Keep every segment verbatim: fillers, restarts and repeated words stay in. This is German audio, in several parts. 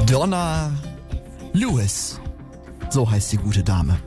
Donna Lewis, so heißt die gute Dame.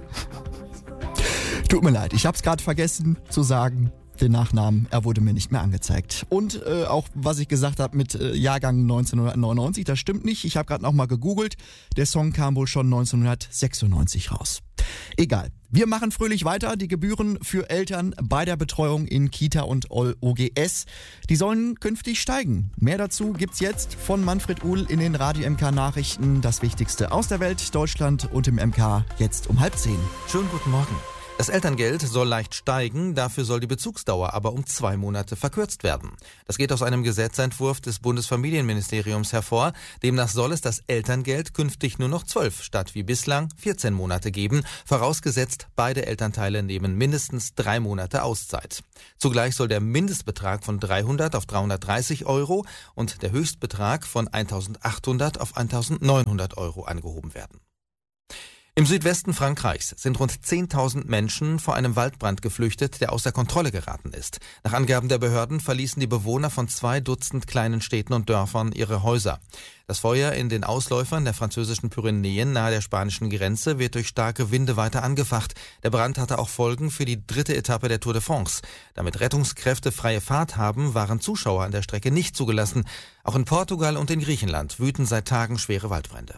Tut mir leid, ich hab's gerade vergessen zu sagen, den Nachnamen, er wurde mir nicht mehr angezeigt. Und äh, auch was ich gesagt habe mit äh, Jahrgang neunzehnhundertneunundneunzig, das stimmt nicht. Ich habe gerade noch mal gegoogelt, der Song kam wohl schon neunzehnhundertsechsundneunzig raus. Egal, wir machen fröhlich weiter. Die Gebühren für Eltern bei der Betreuung in Kita und O G S, die sollen künftig steigen. Mehr dazu gibt's jetzt von Manfred Uhl in den Radio M K Nachrichten. Das Wichtigste aus der Welt, Deutschland und im M K jetzt um halb zehn. Schönen guten Morgen. Das Elterngeld soll leicht steigen, dafür soll die Bezugsdauer aber um zwei Monate verkürzt werden. Das geht aus einem Gesetzentwurf des Bundesfamilienministeriums hervor. Demnach soll es das Elterngeld künftig nur noch zwölf statt wie bislang vierzehn Monate geben, vorausgesetzt beide Elternteile nehmen mindestens drei Monate Auszeit. Zugleich soll der Mindestbetrag von dreihundert auf dreihundertdreißig Euro und der Höchstbetrag von eintausendachthundert auf eintausendneunhundert Euro angehoben werden. Im Südwesten Frankreichs sind rund zehntausend Menschen vor einem Waldbrand geflüchtet, der außer Kontrolle geraten ist. Nach Angaben der Behörden verließen die Bewohner von zwei Dutzend kleinen Städten und Dörfern ihre Häuser. Das Feuer in den Ausläufern der französischen Pyrenäen nahe der spanischen Grenze wird durch starke Winde weiter angefacht. Der Brand hatte auch Folgen für die dritte Etappe der Tour de France. Damit Rettungskräfte freie Fahrt haben, waren Zuschauer an der Strecke nicht zugelassen. Auch in Portugal und in Griechenland wüten seit Tagen schwere Waldbrände.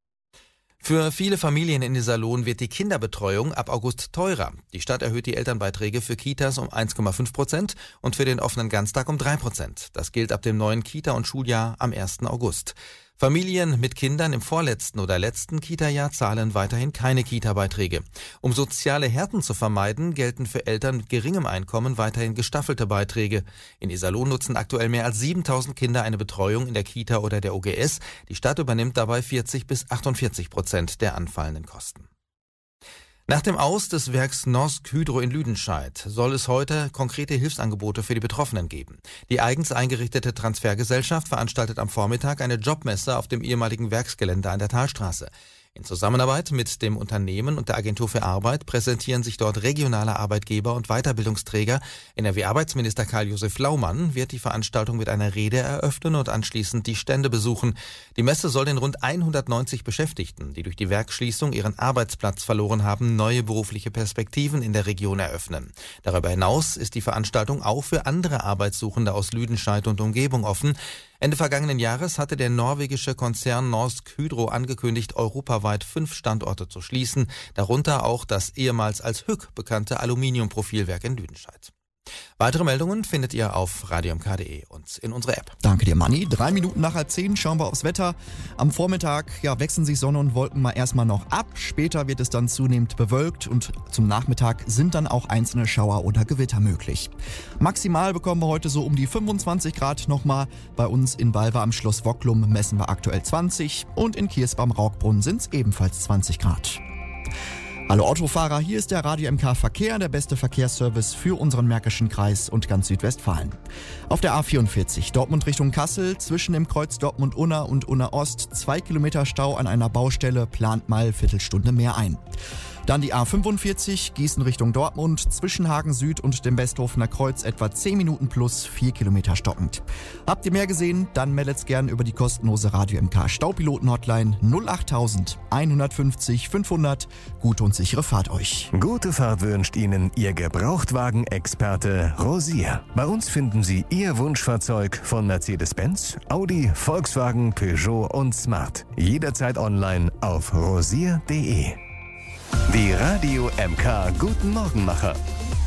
Für viele Familien in Iserlohn wird die Kinderbetreuung ab August teurer. Die Stadt erhöht die Elternbeiträge für Kitas um eins Komma fünf Prozent und für den offenen Ganztag um drei Prozent. Das gilt ab dem neuen Kita- und Schuljahr am ersten August. Familien mit Kindern im vorletzten oder letzten Kita-Jahr zahlen weiterhin keine Kita-Beiträge. Um soziale Härten zu vermeiden, gelten für Eltern mit geringem Einkommen weiterhin gestaffelte Beiträge. In Iserlohn nutzen aktuell mehr als siebentausend Kinder eine Betreuung in der Kita oder der O G S. Die Stadt übernimmt dabei vierzig bis achtundvierzig Prozent der anfallenden Kosten. Nach dem Aus des Werks Norsk Hydro in Lüdenscheid soll es heute konkrete Hilfsangebote für die Betroffenen geben. Die eigens eingerichtete Transfergesellschaft veranstaltet am Vormittag eine Jobmesse auf dem ehemaligen Werksgelände an der Talstraße. In Zusammenarbeit mit dem Unternehmen und der Agentur für Arbeit präsentieren sich dort regionale Arbeitgeber und Weiterbildungsträger. N R W-Arbeitsminister Karl-Josef Laumann wird die Veranstaltung mit einer Rede eröffnen und anschließend die Stände besuchen. Die Messe soll den rund hundertneunzig Beschäftigten, die durch die Werksschließung ihren Arbeitsplatz verloren haben, neue berufliche Perspektiven in der Region eröffnen. Darüber hinaus ist die Veranstaltung auch für andere Arbeitssuchende aus Lüdenscheid und Umgebung offen. Ende vergangenen Jahres hatte der norwegische Konzern Norsk Hydro angekündigt, europaweit fünf Standorte zu schließen, darunter auch das ehemals als Hück bekannte Aluminiumprofilwerk in Lüdenscheid. Weitere Meldungen findet ihr auf radio m k punkt de und in unserer App. Danke dir, Manni. Drei Minuten nach halb zehn schauen wir aufs Wetter. Am Vormittag ja, wechseln sich Sonne und Wolken mal erstmal noch ab. Später wird es dann zunehmend bewölkt und zum Nachmittag sind dann auch einzelne Schauer oder Gewitter möglich. Maximal bekommen wir heute so um die fünfundzwanzig Grad nochmal. Bei uns in Balve am Schloss Wocklum messen wir aktuell zwanzig und in Kiersbach am Raukbrunn sind es ebenfalls zwanzig Grad. Hallo Autofahrer, hier ist der Radio M K Verkehr, der beste Verkehrsservice für unseren Märkischen Kreis und ganz Südwestfalen. Auf der A vierundvierzig Dortmund Richtung Kassel, zwischen dem Kreuz Dortmund-Unna und Unna-Ost, zwei Kilometer Stau an einer Baustelle, plant mal Viertelstunde mehr ein. Dann die A fünfundvierzig Gießen Richtung Dortmund, zwischen Hagen Süd und dem Westhofener Kreuz etwa zehn Minuten plus vier Kilometer stockend. Habt ihr mehr gesehen? Dann meldet's gern über die kostenlose Radio M K Staupiloten-Hotline null achttausend einhundertfünfzig fünfhundert. Gute und sichere Fahrt euch. Gute Fahrt wünscht Ihnen Ihr Gebrauchtwagen-Experte Rosier. Bei uns finden Sie Ihr Wunschfahrzeug von Mercedes-Benz, Audi, Volkswagen, Peugeot und Smart. Jederzeit online auf rosier punkt de. Die Radio M K Guten Morgenmacher.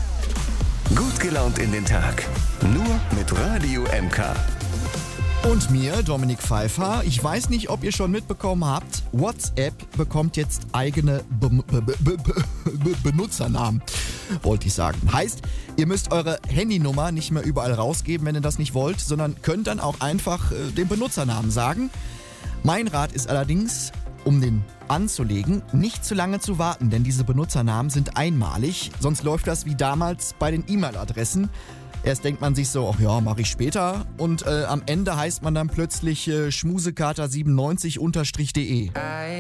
Gut gelaunt in den Tag. Nur mit Radio M K. Und mir, Dominik Pfeiffer. Ich weiß nicht, ob ihr schon mitbekommen habt, WhatsApp bekommt jetzt eigene Be- Be- Be- Be- Benutzernamen, wollte ich sagen. Heißt, ihr müsst eure Handynummer nicht mehr überall rausgeben, wenn ihr das nicht wollt, sondern könnt dann auch einfach äh, den Benutzernamen sagen. Mein Rat ist allerdings, um den anzulegen, nicht zu lange zu warten, denn diese Benutzernamen sind einmalig, sonst läuft das wie damals bei den E-Mail-Adressen. Erst denkt man sich so, ach ja, mache ich später und äh, am Ende heißt man dann plötzlich äh, schmusekater siebenundneunzig de.